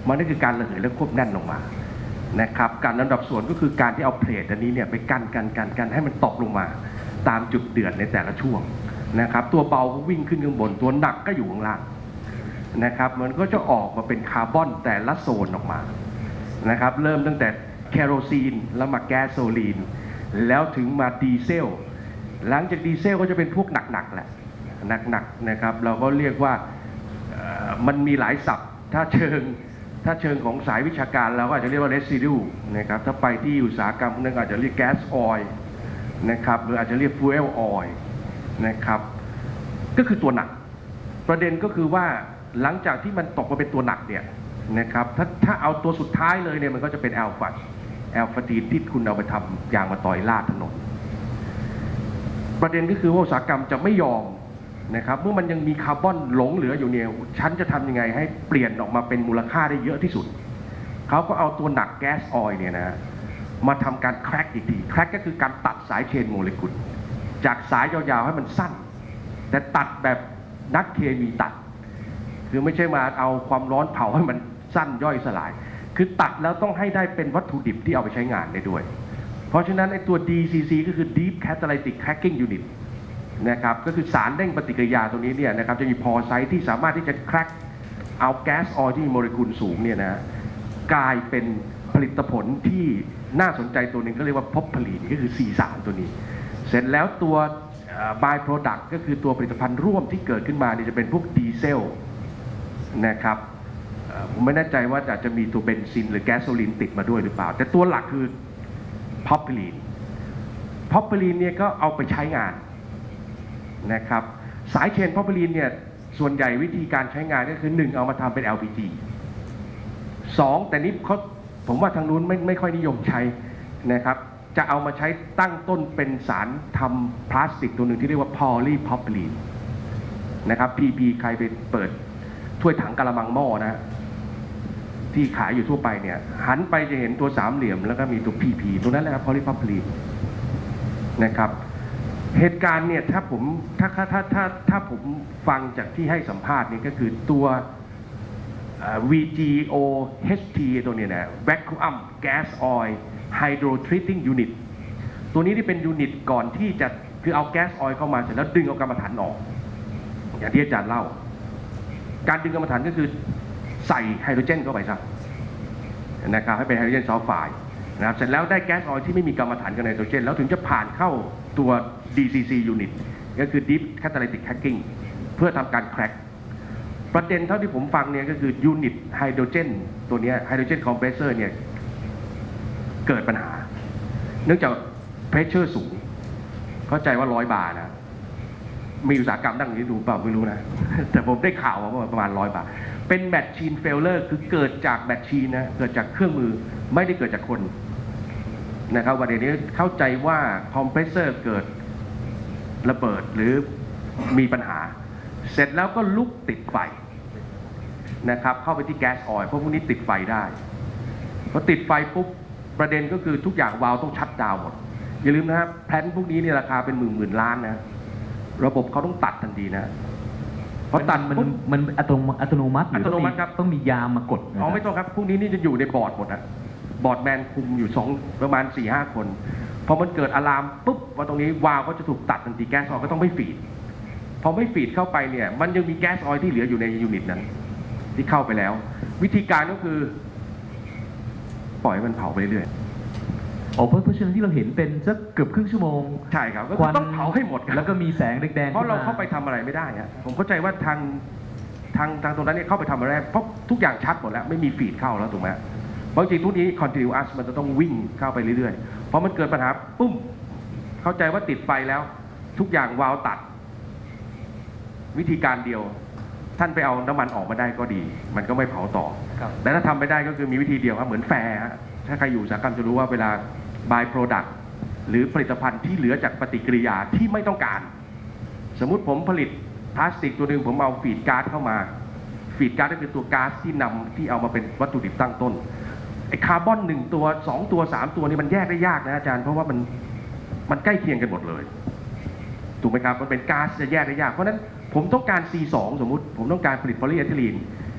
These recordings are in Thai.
มันก็คือการระเหยและควบแน่นลงมานะครับการลำดับส่วนก็คือการที่เอาเพลทอันนี้เนี่ยไปกันให้มันตกลงมาตามจุดเดือดในแต่ละช่วงนะครับตัวเบาก็วิ่งขึ้นข้างบนตัวหนักก็อยู่ข้างล่างนะครับมันก็จะออกมาเป็นคาร์บอนแต่ละโซนออกมานะครับเริ่มตั้งแต่แคโรซีนแล้วมาแก๊สโซลีนแล้วถึงมาดีเซลหลังจากดีเซลก็จะเป็นพวกหนักๆแหละหนักๆนะครับเราก็เรียกว่ามันมีหลายศัพท์ถ้าเชิงของสายวิชาการเราก็อาจจะเรียกว่า residue นะครับถ้าไปที่อุตสาหกรรมพวกนั้นอาจจะเรียกแก๊สออยล์นะครับหรืออาจจะเรียก fuel oil นะครับก็คือตัวหนักประเด็นก็คือว่าหลังจากที่มันตกมาเป็นตัวหนักเนี่ยนะครับถ้าเอาตัวสุดท้ายเลยเนี่ยมันก็จะเป็นแอลฟาตีนที่คุณเอาไปทำยางมาต่อยลาดถนนประเด็นก็คือว่าอุตสาหกรรมจะไม่ยอมนะครับเมื่อมันยังมีคาร์บอนหลงเหลืออยู่เนี่ยฉันจะทำยังไงให้เปลี่ยนออกมาเป็นมูลค่าได้เยอะที่สุดเขาก็เอาตัวหนักแก๊สออยล์เนี่ยนะมาทำการแคร็กอีกทีแคร็กก็คือการตัดสายเชนโมเลกุลจากสายยาวๆให้มันสั้นแต่ตัดแบบนักเคมีตัดคือไม่ใช่มาเอาความร้อนเผาให้มันสั้นย่อยสลายคือตัดแล้วต้องให้ได้เป็นวัตถุดิบที่เอาไปใช้งานได้ด้วยเพราะฉะนั้นไอ้ตัว DCC ก็คือ Deep Catalytic Cracking Unit นะครับก็คือสารเร่งปฏิกิริยาตรงนี้เนี่ยนะครับจะมีพอไซต์ที่สามารถที่จะแคร็กเอาแก๊สออยล์ที่มีโมเลกุลสูงเนี่ยนะกลายเป็นผลิตผลที่น่าสนใจตัวหนึ่งก็เรียกว่าพอพลีนก็คือ C3 ตัวนี้เสร็จแล้วตัว by product ก็คือตัวผลิตภัณฑ์ร่วมที่เกิดขึ้นมาเนี่ยจะเป็นพวกดีเซลนะครับผมไม่แน่ใจว่าอาจจะมีตัวเบนซินหรือแก๊สโซลีนติดมาด้วยหรือเปล่าแต่ตัวหลักคือพอพลีนเนี่ยก็เอาไปใช้งานนะครับสายเชนพอพลีนเนี่ยส่วนใหญ่วิธีการใช้งานก็คือ1เอามาทำเป็น LPG 2แต่นี้ผมว่าทางนู้นไม่ค่อยนิยมใช้นะครับจะเอามาใช้ตั้งต้นเป็นสารทำพลาสติกตัวหนึ่งที่เรียกว่าพอลีพอพลีนนะครับ PP ใครไปเปิดถ้วยถังกะละมังหม้อนะที่ขายอยู่ทั่วไปเนี่ยหันไปจะเห็นตัวสามเหลี่ยมแล้วก็มีตัว PP ตัวนั้นแหละครับพอลีพอพลีนนะครับเหตุการณ์เนี่ยถ้าผมฟังจากที่ให้สัมภาษณ์นี่ก็คือตัว VGOHT ตัวนี้นะ Vacuum Gas Oil Hydro Treating Unit ตัวนี้ที่เป็นยูนิตก่อนที่จะคือเอาแก๊สออยล์เข้ามาเสร็จแล้วดึงเอากรรมฐานออกอย่างที่อาจารย์เล่าการดึงกรรมฐานก็คือใส่ไฮโดรเจนเข้าไปซะนะครับให้เป็นไฮโดรเจนซัลไฟด์นะครับเสร็จแล้วได้แก๊สออยล์ที่ไม่มีกรรมฐานกับไนโตรเจนแล้วถึงจะผ่านเข้าตัว DCC unit ก็คือ Deep Catalytic Cracking เพื่อทำการแคร็กประเด็นเท่าที่ผมฟังเนี่ยก็คือยูนิตไฮโดรเจนตัวนี้ไฮโดรเจนคอมเพรสเซอร์เนี่ยเกิดปัญหาเนื่องจากเพรสเชอร์สูงเข้าใจว่า100 บาร์นะมีอุตสาหกรรมดั้งนี้ดูเปล่าไม่รู้นะแต่ผมได้ข่าวว่าประมาณ100 บาทเป็นแมชชีนเฟลเลอร์คือเกิดจากแมชชีนนะเกิดจากเครื่องมือไม่ได้เกิดจากคนนะครับวันนี้เข้าใจว่าคอมเพรสเซอร์เกิดระเบิดหรือมีปัญหาเสร็จแล้วก็ลุกติดไฟนะครับเข้าไปที่แก๊สออยล์เพราะพวกนี้ติดไฟได้พอติดไฟปุ๊บประเด็นก็คือทุกอย่างวาล์วต้องชัตดาวน์หมดอย่าลืมนะครับแพลนพวกนี้เนี่ยราคาเป็นหมื่นล้านนะระบบเขาต้องตัดทันทีนะเพราะตัดมันอัตโนมัติครับต้องมียามมากดอ๋อไม่ต้องครับพวกนี้นี่จะอยู่ในบอร์ดหมดนะบอร์ดแมนคุมอยู่ประมาณ 4-5 คนพอมันเกิดอะลามปุ๊บว่าตรงนี้วาล์วก็จะถูกตัดทันทีแก๊สออยล์ก็ต้องไม่ฟีดพอไม่ฟีดเข้าไปเนี่ยมันยังมีแก๊สออยล์ที่เหลืออยู่ในยูนิตนั้นที่เข้าไปแล้ววิธีการก็คือปล่อยมันเผาไปเรื่อยเพราะฉะนั้นที่เราเห็นเป็นสักเกือบครึ่งชั่วโมงใช่ครับก็ต้องเผาให้หมดแล้วก็มีแสงแดงๆเพราะเราเข้าไปทำอะไรไม่ได้ฮะผมเข้าใจว่าทางตรงนั้นเนี่ยเข้าไปทำอะไรเพราะทุกอย่างชัดหมดแล้วไม่มีฟีดเข้าแล้วถูกไหมเพราะจริงทุกนี้ continuous มันจะต้องวิ่งเข้าไปเรื่อยๆพอมันเกิดปัญหาปุ้มเข้าใจว่าติดไฟแล้วทุกอย่างวาล์วตัดวิธีการเดียวท่านไปเอาน้ำมันออกมาได้ก็ดีมันก็ไม่เผาต่อแต่ถ้าทำไม่ได้ก็คือมีวิธีเดียวครับเหมือนแฟร์ถ้าใครอยู่อุตสาหกรรมจะรู้ว่าเวลา by product หรือผลิตภัณฑ์ที่เหลือจากปฏิกิริยาที่ไม่ต้องการสมมุติผมผลิตพลาสติกตัวหนึ่งผมเอาฟีดก๊าซเข้ามาฟีดก๊าซก็คือตัวก๊าซที่เอามาเป็นวัตถุดิบตั้งต้นไอ้คาร์บอน1 ตัว2 ตัว3 ตัวนี่มันแยกได้ยากนะอาจารย์เพราะว่ามันใกล้เคียงกันหมดเลยถูกไหมครับมันเป็นก๊าซจะแยกได้ยากเพราะนั้นผมต้องการ C2 สมมุติผมต้องการผลิตโพลีเอทิลีน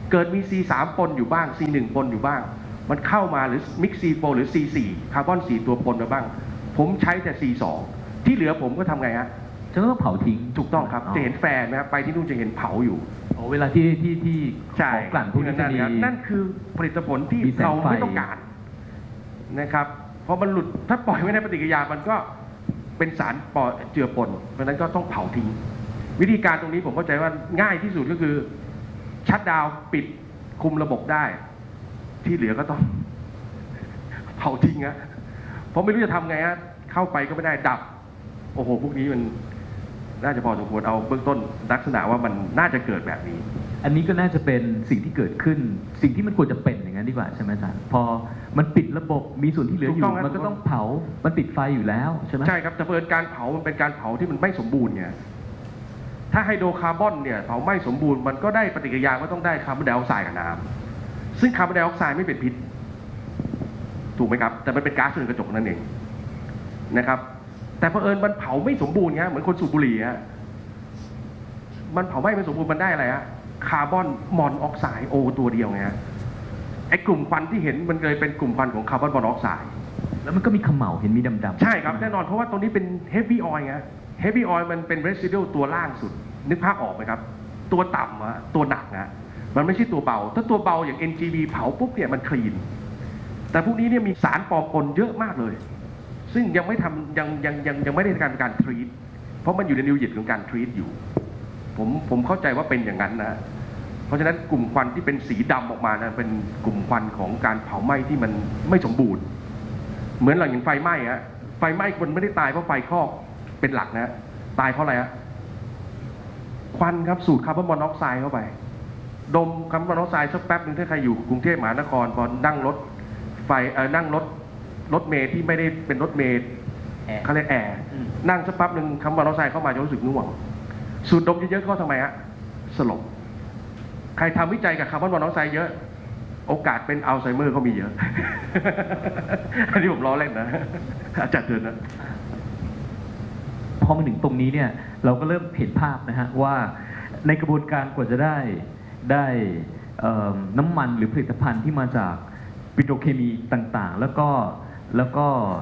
เกิดมี C3 ปนอยู่บ้าง C1 ปนอยู่บ้าง มันเข้ามาหรือมิกซ์ C4 หรือ C4 คาร์บอน 4 ตัวปนมาบ้าง ผมใช้แต่ C2 ที่เหลือผมก็ทำไงฮะจะต้องเผาทิ้งถูกต้องครับจะเห็นแฟนไหมครับไปที่นู่นจะเห็นเผาอยู่อ๋อเวลาที่ใช่ของกลั่นพวกนี้จะมีนั่นคือผลิตผลที่มีแสงเราไฟไม่ต้องการนะครับพอมันหลุดถ้าปล่อยไว้ในปฏิกิริยามันก็เป็นสารเจือปนเพราะฉะนั้นก็ต้องเผาทิ้งวิธีการตรงนี้ผมเข้าใจว่าง่ายที่สุดก็คือชัตดาวน์ปิดคุมระบบได้ ที่เหลือก็ต้อง เผาทิ้งฮะเพราะไม่รู้จะทำไงฮะเข้าไปก็ไม่ได้ดับโอ้โหพวกนี้มันน่าจะพอสมควรเอาเบื้องต้นลักษณะว่ามันน่าจะเกิดแบบนี้อันนี้ก็น่าจะเป็นสิ่งที่เกิดขึ้น สิ่งที่มันควรจะเป็นอย่างนั้นดีกว่าใช่ไหมอาจารย์พอมันปิดระบบมีส่วนที่เหลืออถูกต้ยู่องครับมันก็ต้องเผามันติดไฟอยู่แล้วใช่ไหมใช่ครับแต่เพิ่นการเผามันเป็นการเผาที่มันไม่สมบูรณ์เนี่ยถ้าไฮโดรคาร์บอนเนี่ยเผาไม่สมบูรณ์มันก็ได้ปฏิกิริยาก็ต้องได้คาร์บอนไดออกไซด์กับน้ำซึ่งคาร์บอนไดออกไซด์ไม่เป็นพิษถูกไหมครับแต่มันเป็นก๊าซเรือนกระจกนั่นเองนะครับแต่เผอิญมันเผาไม่สมบูรณ์เงี้ยเหมือนคนสูบบุหรี่ฮะมันเผาไม่สมบูรณ์มันได้อะไรฮะคาร์บอนมอนอกไซด์โอตัวเดียวไงฮะไอ้กลุ่มควันที่เห็นมันเลยเป็นกลุ่มควันของคาร์บอนมอนอกไซด์แล้วมันก็มีเขม่าเห็นมีดำๆใช่ครับแน่นอนเพราะว่าตรงนี้เป็นเฮฟวี่ออยล์ไงเฮฟวี่ออยล์มันเป็น residual ตัวล่างสุด นึกภาพออกไหมครับ ตัวต่ำอะตัวหนักนะมันไม่ใช่ตัวเบา ถ้าตัวเบาอย่าง NGV เผาปุ๊บเนี่ยมันคลีน แต่พวกนี้เนี่ยมีสารปอปนเยอะมากเลย ซึ่งยังไม่ทำยังไม่ได้การทรีตเพราะมันอยู่ในนิวยิตของการทรีตอยู่ ผมเข้าใจว่าเป็นอย่างนั้นนะ เพราะฉะนั้นกลุ่มควันที่เป็นสีดำออกมานะเป็นกลุ่มควันของการเผาไหม้ที่มันไม่สมบูรณ์ เหมือนอย่างไฟไหม้ฮะไฟไหม้คนไม่ได้ตายเพราะไฟคลอกเป็นหลักนะตายเพราะอะไรฮะควันครับสูดคาร์บอนมอนอกไซด์เข้าไปดมคาร์บอนมอนอกไซด์สักแป๊บหนึ่งถ้าใครอยู่กรุงเทพมหานครพอนั่งรถไฟนั่งรถเมล์ที่ไม่ได้เป็นรถเมล์เขาเรียกแอร์นั่งสักแป๊บหนึ่งคาร์บอนมอนอกไซด์เข้ามาจะรู้สึกง่วงสูดดมเยอะๆก็ทำไมฮะสลบใครทำวิจัยกับคาร์บอนมอนอกไซด์เยอะโอกาสเป็นอัลไซเมอร์ก็มีเยอะ อันนี้ผมล้อเล่นนะ อาจารย์เตือนนะพอมาถึงตรงนี้เนี่ยเราก็เริ่มเห็นภาพนะฮะว่าในกระบวนการกว่าจะได้น้ำมันหรือผลิตภัณฑ์ที่มาจากปิโตรเคมีต่างๆ แล้วก็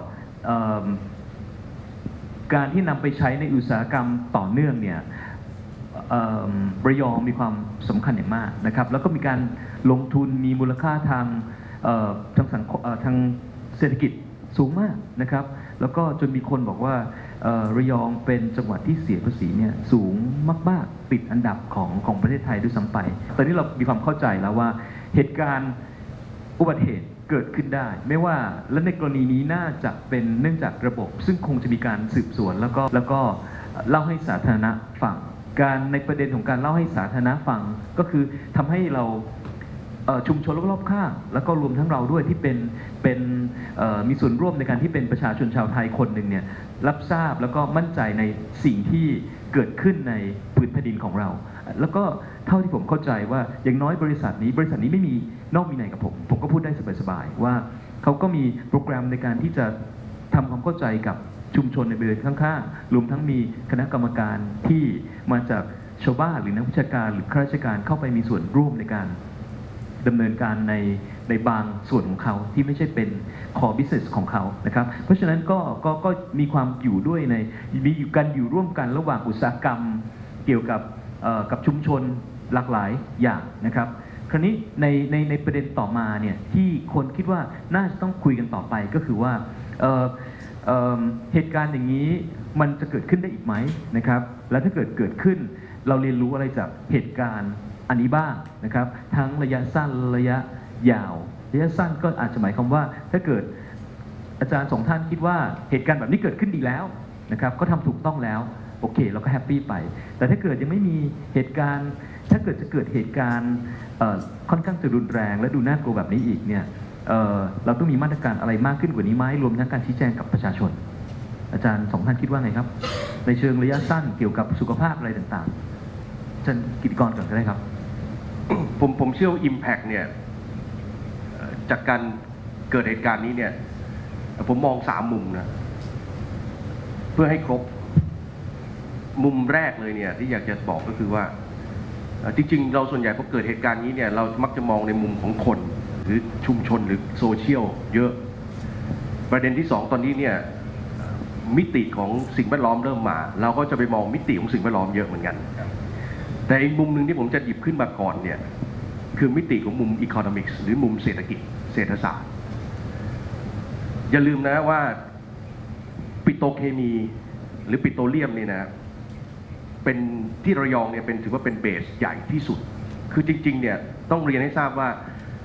การที่นำไปใช้ในอุตสาหกรรมต่อเนื่องเนี่ยระยองมีความสำคัญอย่างมากนะครับแล้วก็มีการลงทุนมีมูลค่าทางทางเศรษฐกิจสูงมากนะครับแล้วก็จนมีคนบอกว่าระยองเป็นจังหวัดที่เสียภาษีเนี่ยสูงมากๆติดอันดับของประเทศไทยด้วยซ้ำไปตอนนี้เรามีความเข้าใจแล้วว่าเหตุการณ์อุบัติเหตุเกิดขึ้นได้ไม่ว่าและในกรณีนี้น่าจะเป็นเนื่องจากระบบ ซึ่งคงจะมีการสืบสวนแล้วก็เล่าให้สาธารณะฟังการในประเด็นของการเล่าให้สาธารณะฟังก็คือทำให้เราชุมชนรอบๆข้างแล้วก็รวมทั้งเราด้วยที่เป็นมีส่วนร่วมในการที่เป็นประชาชนชาวไทยคนหนึ่งเนี่ยรับทราบแล้วก็มั่นใจในสิ่งที่เกิดขึ้นในพื้นแผ่นดินของเรา แล้วก็เท่าที่ผมเข้าใจว่าอย่างน้อยบริษัทนี้ไม่มีนอกมีในกับผมก็พูดได้สบายๆว่าเขาก็มีโปรแกรมในการที่จะทำความเข้าใจกับชุมชนในบริเวณข้างๆรวมทั้งมีคณะกรรมการที่มาจากชาวบ้านหรือนักวิชาการหรือข้าราชการเข้าไปมีส่วนร่วมในการดำเนินการในบางส่วนของเขาที่ไม่ใช่เป็น core business ของเขานะครับเพราะฉะนั้นก็มีความอยู่ด้วยมีการอยู่ร่วมกันระหว่างอุตสาหกรรมเกี่ยวกับชุมชนหลากหลายอย่างนะครับคราวนี้ในประเด็นต่อมาเนี่ยที่คนคิดว่าน่าจะต้องคุยกันต่อไปก็คือว่าเหตุการณ์อย่างนี้มันจะเกิดขึ้นได้อีกไหมนะครับและถ้าเกิดขึ้นเราเรียนรู้อะไรจากเหตุการณ์อันนี้บ้างนะครับทั้งระยะสั้นระยะยาวระยะสั้นก็อาจจะหมายความว่าถ้าเกิดอาจารย์สองท่านคิดว่าเหตุการณ์แบบนี้เกิดขึ้นดีแล้วนะครับก็ทำถูกต้องแล้วโอเคเราก็แฮปปี้ไปแต่ถ้าเกิดยังไม่มีเหตุการณ์ถ้าเกิดจะเกิดเหตุการณ์ค่อนข้างจะรุนแรงและดูน่ากลัวแบบนี้อีกเนี่ยเราต้องมีมาตรการอะไรมากขึ้นกว่านี้ไหมรวมทั้งการชี้แจงกับประชาชนอาจารย์สองท่านคิดว่าไงครับในเชิงระยะสั้นเกี่ยวกับสุขภาพอะไรต่างๆอาจารย์กิตติกรก่อนก็ได้ครับผมเชื่อว่า Impact เนี่ยจากการเกิดเหตุการณ์นี้เนี่ยผมมอง3 มุมนะเพื่อให้ครบมุมแรกเลยเนี่ยที่อยากจะบอกก็คือว่าจริงๆเราส่วนใหญ่พอเกิดเหตุการณ์นี้เนี่ยเรามักจะมองในมุมของคนหรือชุมชนหรือโซเชียลเยอะประเด็นที่2ตอนนี้เนี่ยมิติของสิ่งแวดล้อมเริ่มมาเราก็จะไปมองมิติของสิ่งแวดล้อมเยอะเหมือนกันแต่อีกมุมหนึ่งที่ผมจะหยิบขึ้นมาก่อนเนี่ยคือมิติของมุม economics หรือมุมเศรษฐกิจเศรษฐศาสตร์อย่าลืมนะว่าปิโตรเคมีหรือปิโตรเลียมนี่นะเป็นที่ระยองเนี่ยถือว่าเป็นเบสใหญ่ที่สุดคือจริงๆเนี่ยต้องเรียนให้ทราบว่า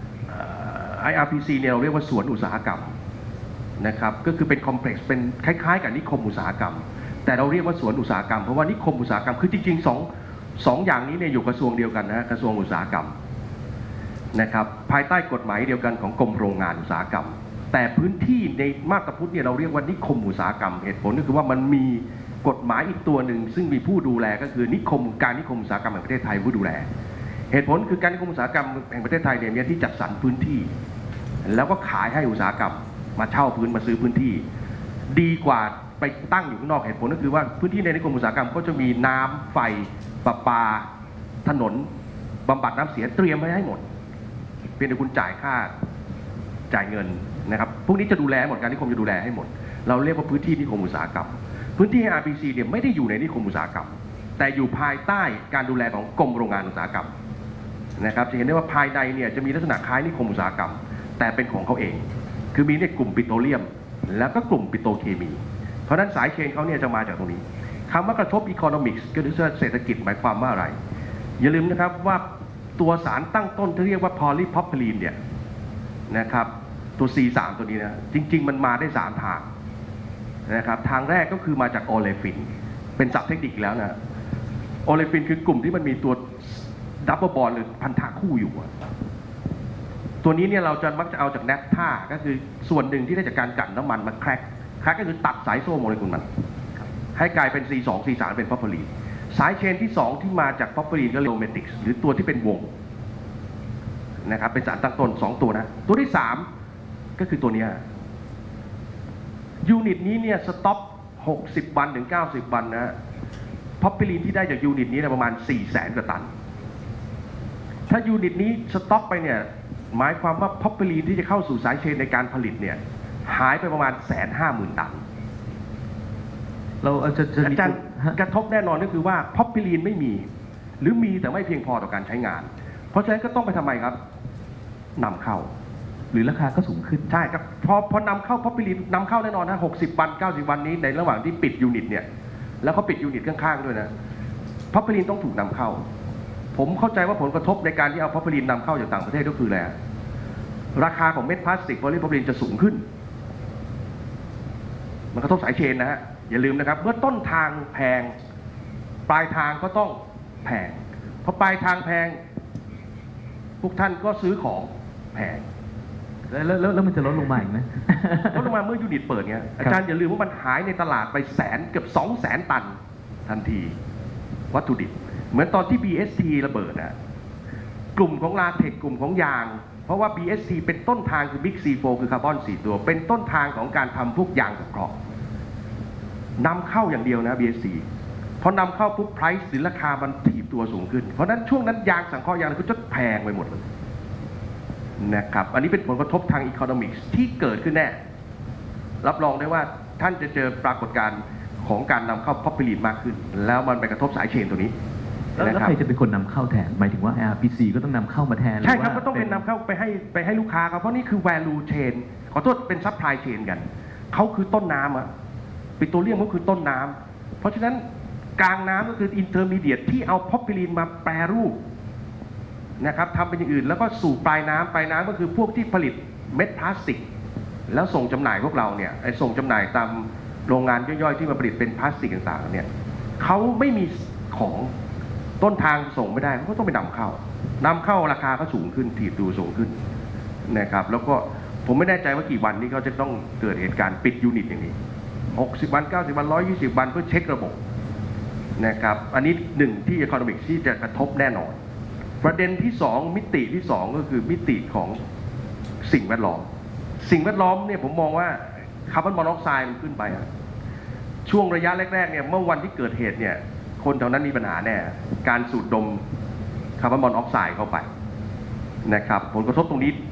IRPC เนี่ยเราเรียกว่าสวนอุตสาหกรรมนะครับก็คือเป็นคอมเพล็กซ์เป็นคล้ายๆกับนิคมอุตสาหกรรมแต่เราเรียกว่าสวนอุตสาหกรรมเพราะว่านิคมอุตสาหกรรมคือจริงๆสองอย่างนี้เนี่ยอยู่กระทรวงเดียวกันนะกระทรวงอุตสาหกรรมนะครับภายใต้กฎหมายเดียวกันของกรมโรงงานอุตสาหกรรมแต่พื้นที่ในมาบตาพุธเนี่ยเราเรียกว่านิคมอุตสาหกรรมเหตุผลก็คือว่ามันมีกฎหมายอีกตัวหนึ่งซึ่งมีผู้ดูแลก็คือนิคมอุตสาหกรรมแห่งประเทศไทยผู้ดูแลเหตุผลคือการนิคมอุตสาหกรรมแห่งประเทศไทยเนี่ยมีที่จัดสรรพื้นที่แล้วก็ขายให้อุตสาหกรรมมาเช่าพื้นมาซื้อพื้นที่ดีกว่าไปตั้งอยู่ข้างนอกเหตุผลก็คือว่าพื้นที่ในนิคมอุตสาหกรรมก็จะมีน้ำไฟประปาถนนบำบัดน้ำเสียเตรียมไว้ให้หมดเพียงแต่คุณจ่ายเงินนะครับพวกนี้จะดูแลหมดการนิคมจะดูแลให้หมดเราเรียกว่าพื้นที่นิคมอุตสาหกรรมพื้นที่ RPC เนี่ยไม่ได้อยู่ในนิคมอุตสาหกรรมแต่อยู่ภายใต้การดูแลของกรมโรงงานอุตสาหกรรมนะครับจะเห็นได้ว่าภายในเนี่ยจะมีลักษณะคล้ายนิคมอุตสาหกรรมแต่เป็นของเขาเองคือมีในกลุ่มปิโตรเลียมแล้วก็กลุ่มปิโตรเคมีเพราะฉะนั้นสายเชนเขาเนี่ยจะมาจากตรงนี้คำว่ากระทบ economics ก็คือเศรษฐกิจหมายความว่าอะไรอย่าลืมนะครับว่าตัวสารตั้งต้นที่เรียกว่า polypropylene เนี่ยนะครับตัว C3 ตัวนี้นะจริงๆมันมาได้3ทางนะครับทางแรกก็คือมาจากโอเลฟินเป็นศัพท์เทคนิคแล้วนะโอเลฟินคือกลุ่มที่มันมีตัวดับเบิลบอนด์หรือพันธะคู่อยู่ตัวนี้เนี่ยเราจะมักจะเอาจากแนฟท่าก็คือส่วนหนึ่งที่ได้จากการกั่นน้ำมันมาแคร็กก็คือตัดสายโซ่โมเลกุลมันให้กลายเป็น C2 C3 เป็นพอพลีนสายเชนที่2ที่มาจากพอพลีนก็เรียกโรแมนติกหรือตัวที่เป็นวงนะครับเป็นสารตั้งต้น2ตัวนะตัวที่3ก็คือตัวนี้ยูนิตนี้เนี่ยสต็อป60 วันถึง90 วันนะพอพลีนที่ได้จากยูนิตนี้ประมาณ 400,000 กว่าตันถ้ายูนิตนี้สต็อปไปเนี่ยหมายความว่าพอพลีนที่จะเข้าสู่สายเชนในการผลิตเนี่ยหายไปประมาณ 150,000 ตันเราจะมีกระทบแน่นอนก็คือว่าพอพลีนไม่มีหรือมีแต่ไม่เพียงพอต่อการใช้งานเพราะฉะนั้นก็ต้องไปทำไมครับนำเข้าหรือราคาก็สูงขึ้นใช่ครับพอนำเข้าพอพลีนนำเข้าแน่นอนนะ60 วัน90 วันนี้ในระหว่างที่ปิดยูนิตเนี่ยแล้วเขาปิดยูนิตข้างๆด้วยนะพอพลีนต้องถูกนำเข้าผมเข้าใจว่าผลกระทบในการที่เอาพอพลีนนำเข้าจากต่างประเทศก็คืออะไรราคาของเม็ดพลาสติกโพลีพอพลีนจะสูงขึ้นมันกระทบสายเชนนะฮะอย่าลืมนะครับเมื่อต้นทางแพงปลายทางก็ต้องแพงพอปลายทางแพงพวกท่านก็ซื้อของแพงแล้วมันจะลดลงมาอีกไหมลดลงมาเมื่อยูนิตเปิดเงี้ยอาจารย์อย่าลืมว่ามันหายในตลาดไปเกือบ200,000 ตันทันทีวัตถุดิบเหมือนตอนที่ BST ระเบิดอะกลุ่มของลาเทคกลุ่มของยางเพราะว่า BST เป็นต้นทางคือ Big C4 คือคาร์บอน4ตัวเป็นต้นทางของการทำพวกยางสังเคราะห์นำเข้าอย่างเดียวนะ BST พอนำเข้าปุ๊บ price หรือราคามันถีบตัวสูงขึ้นเพราะนั้นช่วงนั้นยางสังเคราะห์ยางก็จะแพงไปหมดเลยนะครับอันนี้เป็นผลกระทบทาง economics ที่เกิดขึ้นแน่รับรองได้ว่าท่านจะเจอปรากฏการณ์ของการนำเข้าพอพลีนมากขึ้นแล้วมันไปกระทบสายเชนตัวนี้แล้วใครจะเป็นคนนำเข้าแทนหมายถึงว่า IRPC ก็ต้องนำเข้ามาแทนใช่ครับก็ต้องเป็นนำเข้าไปให้ลูกค้าครับเพราะนี่คือ value chain ขอโทษเป็น supply chain กันเขาคือต้นน้ำอะปิโตรเลียมก็คือต้นน้ำเพราะฉะนั้นกลางน้ำก็คือ intermediate ที่เอาพอพลีนมาแปรรูปนะครับทำเป็นอย่างอื่นแล้วก็สู่ปลายน้ำก็คือพวกที่ผลิตเม็ดพลาสติกแล้วส่งจำหน่ายพวกเราเนี่ยส่งจำหน่ายตามโรงงานย่อยๆที่มาผลิตเป็นพลาสติกต่างๆเนี่ยเขาไม่มีของต้นทางส่งไม่ได้เขาก็ต้องไปนำเข้าราคาก็สูงขึ้นถีบตัวสูงขึ้นนะครับแล้วก็ผมไม่แน่ใจว่ากี่วันนี้เขาจะต้องเกิดเหตุการณ์ปิดยูนิตอย่างนี้60 วัน90 วัน120 วันเพื่อเช็คระบบนะครับอันนี้หนึ่งที่ economics ที่จะกระทบแน่นอนประเด็นที่2มิติที่2ก็คือมิติของสิ่งแวดล้อมเนี่ยผมมองว่าคาร์บอนมอนอกไซด์มันขึ้นไปช่วงระยะแรกๆเนี่ยเมื่อวันที่เกิดเหตุเนี่ยคนแถวนั้นมีปัญหาแน่การสูดดมคาร์บอนมอนอกไซด์เข้าไปนะครับผลกระทบตรงนี้